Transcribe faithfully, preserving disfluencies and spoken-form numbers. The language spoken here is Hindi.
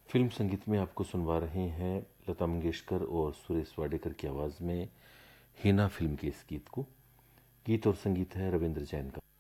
फिल्म संगीत में आपको सुनवा रहे हैं लता मंगेशकर और सुरेश वाडेकर की आवाज़ में हिना फिल्म के इस गीत को। गीत और संगीत है रविंद्र जैन का।